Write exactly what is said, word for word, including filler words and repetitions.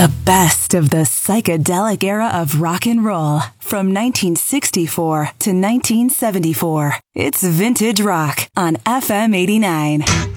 The best of the psychedelic era of rock and roll from nineteen sixty-four to nineteen seventy-four. It's Vintage Rock on F M eighty-nine.